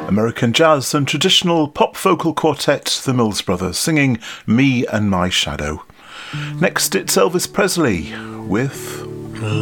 American jazz and traditional pop vocal quartet, the Mills Brothers, singing Me and My Shadow. Next, it's Elvis Presley with